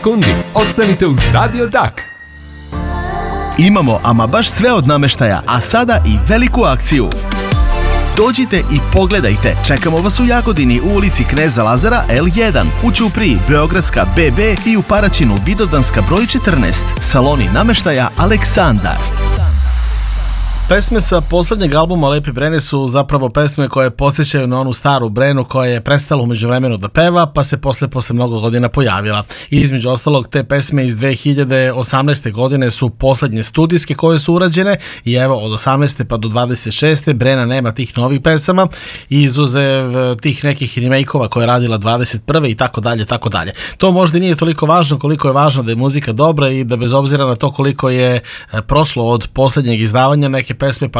Kundi, ostanite uz Radio Dak. Imamo ama baš sve od namještaja, a sada i veliku akciju. Dođite i pogledajte, čekamo vas u Jagodini u ulici Kneza Lazara L1, u Ćupriji Beogradska BB i u Paraćinu Vidovdanska broj 14, saloni namještaja Aleksandar. Pesme sa posljednjeg albuma Lepe Brene su zapravo pesme koje podsjećaju na onu staru Brenu koja je prestala u međuvremenu da peva, pa se posle mnogo godina pojavila. I između ostalog te pesme iz 2018. godine su posljednje studijske koje su urađene i evo od 18. pa do 26. Brena nema tih novih pesama i izuzev tih nekih remake-ova koje je radila 21. i tako dalje, tako dalje. To možda nije toliko važno koliko je važno da je muzika dobra i da bez obzira na to koliko je prošlo od posljednjeg izdavanja neke pesme pa